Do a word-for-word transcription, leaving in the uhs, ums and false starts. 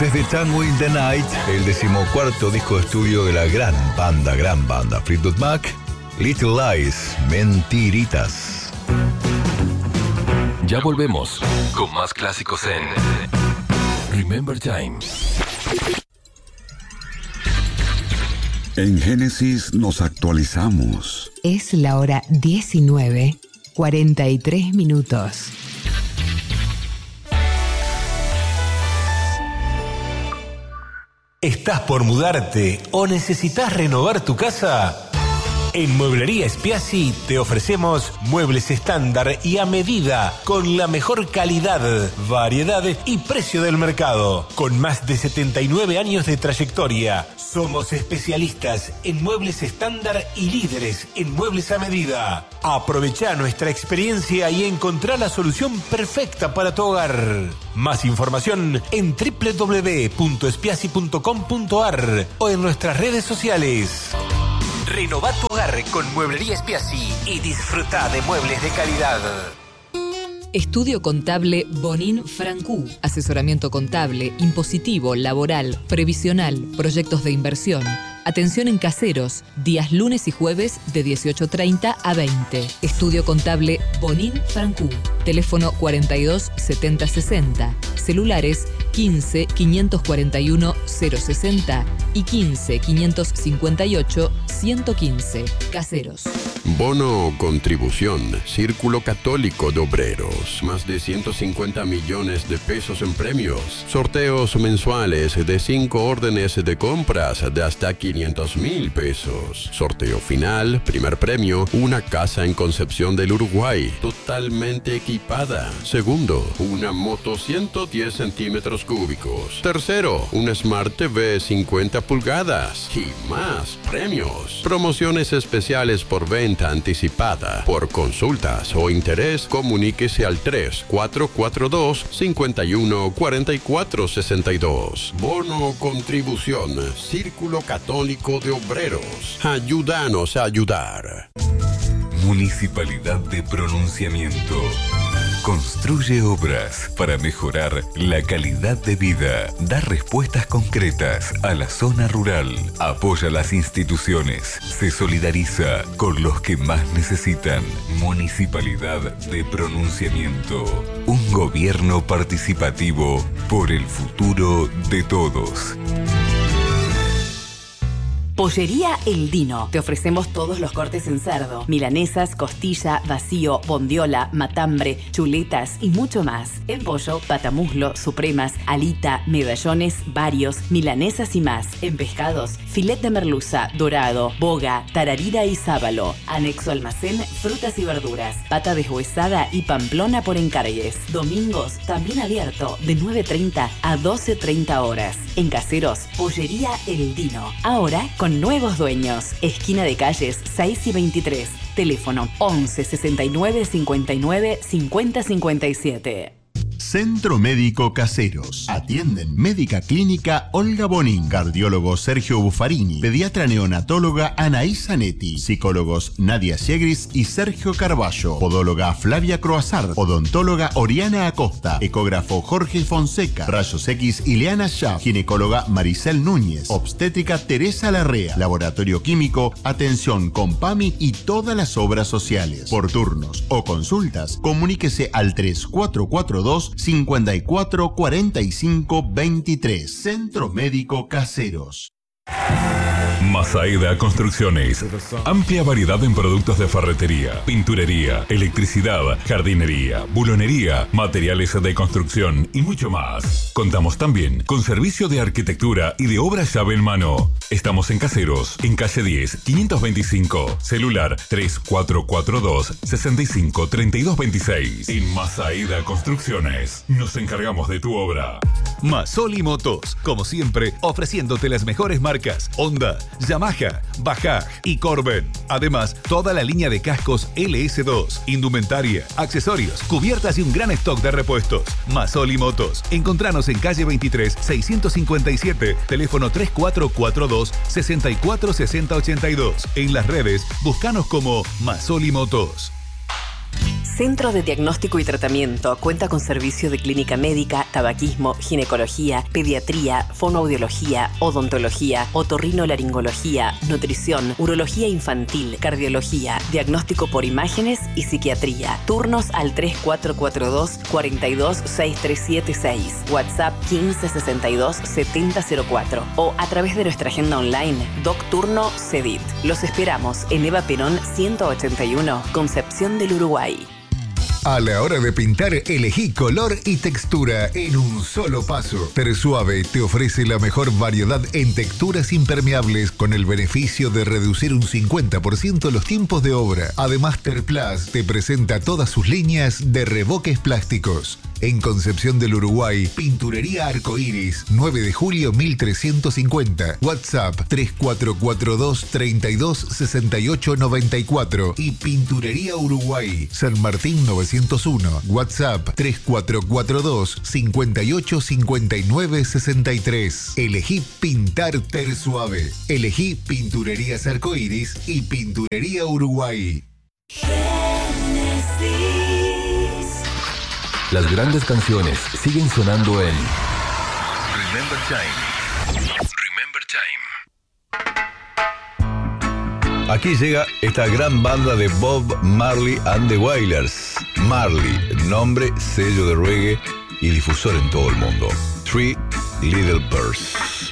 Desde Tango in the Night, el decimocuarto disco de estudio de la gran banda, gran banda Fleetwood Mac, Little Lies, Mentiritas. Ya volvemos con más clásicos en Remember Time. En Génesis nos actualizamos. Es la hora diecinueve, cuarenta y tres minutos. ¿Estás por mudarte o necesitas renovar tu casa? En Mueblería Spiazzi te ofrecemos muebles estándar y a medida, con la mejor calidad, variedad y precio del mercado. Con más de setenta y nueve años de trayectoria, somos especialistas en muebles estándar y líderes en muebles a medida. Aprovecha nuestra experiencia y encontrá la solución perfecta para tu hogar. Más información en doble u doble u doble u punto spiazzi punto com punto a r o en nuestras redes sociales. Renová tu hogar con Mueblería Spiazzi y disfruta de muebles de calidad. Estudio Contable Bonin Francú. Asesoramiento contable, impositivo, laboral, previsional, proyectos de inversión. Atención en caseros, días lunes y jueves de dieciocho treinta a veinte. Estudio Contable Bonin Francú. Teléfono cuarenta y dos setenta sesenta. Celulares quince, quinientos cuarenta y uno, cero sesenta y quince, quinientos cincuenta y ocho, ciento quince. Caseros. Bono o contribución. Círculo Católico de Obreros. Más de ciento cincuenta millones de pesos en premios. Sorteos mensuales de cinco órdenes de compras de hasta quinientos mil pesos. Sorteo final. Primer premio. Una casa en Concepción del Uruguay. Totalmente equipada. Segundo. Una moto ciento diez centímetros cúbicos. Tercero. Un Smart T V cincuenta pulgadas. Y más premios. Promociones especiales por venta anticipada. Por consultas o interés, comuníquese al tres cuatro cuatro dos, cinco uno, cuatro cuatro seis dos. Bono o contribución. Círculo Católico de Obreros. Ayúdanos a ayudar. Municipalidad de Pronunciamiento. Construye obras para mejorar la calidad de vida. Da respuestas concretas a la zona rural. Apoya las instituciones. Se solidariza con los que más necesitan. Municipalidad de Pronunciamiento. Un gobierno participativo por el futuro de todos. Pollería El Dino. Te ofrecemos todos los cortes en cerdo. Milanesas, costilla, vacío, bondiola, matambre, chuletas y mucho más. En pollo, patamuslo, supremas, alita, medallones, varios, milanesas y más. En pescados, filet de merluza, dorado, boga, tararira y sábalo. Anexo almacén, frutas y verduras. Pata deshuesada y pamplona por encargues. Domingos, también abierto, de nueve treinta a doce treinta horas. En Caseros, Pollería El Dino. Ahora con nuevos dueños. Esquina de calles seis y veintitrés. Teléfono once sesenta y nueve cincuenta y nueve cincuenta cincuenta y siete. Centro Médico Caseros. Atienden Médica Clínica Olga Bonin, cardiólogo Sergio Buffarini, pediatra neonatóloga Anaís Zanetti, psicólogos Nadia Siegris y Sergio Carballo, podóloga Flavia Croazar, odontóloga Oriana Acosta, ecógrafo Jorge Fonseca, rayos X Ileana Schaff, ginecóloga Maricel Núñez, obstétrica Teresa Larrea, laboratorio químico, atención con PAMI y todas las obras sociales. Por turnos o consultas, comuníquese al tres cuatro cuatro dos, cincuenta y cuatro, cuarenta y cinco, veintitrés. Centro Médico Caseros. Masaeda Construcciones. Amplia variedad en productos de ferretería, pinturería, electricidad, jardinería, bulonería, materiales de construcción y mucho más. Contamos también con servicio de arquitectura y de obra llave en mano. Estamos en Caseros, en calle diez, quinientos veinticinco. Celular tres cuatro cuatro dos, sesenta y cinco, treinta y dos veintiséis. En Masaeda Construcciones nos encargamos de tu obra. Masoli Motos, como siempre, ofreciéndote las mejores marcas Honda, Yamaha, Bajaj y Corben. Además, toda la línea de cascos L S dos, indumentaria, accesorios, cubiertas y un gran stock de repuestos. Masoli Motos. Encontranos en calle veintitrés, seiscientos cincuenta y siete, teléfono tres cuatro cuatro dos, sesenta y cuatro sesenta ochenta y dos. En las redes, búscanos como Masoli Motos. Centro de Diagnóstico y Tratamiento. Cuenta con servicio de clínica médica, tabaquismo, ginecología, pediatría, fonoaudiología, odontología, otorrinolaringología, nutrición, urología infantil, cardiología, diagnóstico por imágenes y psiquiatría. Turnos al tres cuatro cuatro dos, cuatro dos, seis tres siete seis. WhatsApp quince sesenta y dos setenta cero cuatro o a través de nuestra agenda online Docturno Cedit. Los esperamos en Eva Perón ciento ochenta y uno, Concepción del Uruguay. A la hora de pintar, elegí color y textura en un solo paso. Tersuave te ofrece la mejor variedad en texturas impermeables con el beneficio de reducir un cincuenta por ciento los tiempos de obra. Además, Terplas te presenta todas sus líneas de revoques plásticos. En Concepción del Uruguay, Pinturería Arcoíris, nueve de julio mil trescientos cincuenta. WhatsApp tres cuatro cuatro dos, treinta y dos, sesenta y ocho noventa y cuatro. Y Pinturería Uruguay, San Martín novecientos uno. WhatsApp tres cuatro cuatro dos, cincuenta y ocho cincuenta y nueve sesenta y tres. Elegí pintar Tersuave. Elegí Pinturerías Arcoíris y Pinturería Uruguay. Las grandes canciones siguen sonando en Remember Time. Remember Time. Aquí llega esta gran banda de Bob Marley and the Wailers. Marley, nombre, sello de reggae y difusor en todo el mundo. Three Little Birds.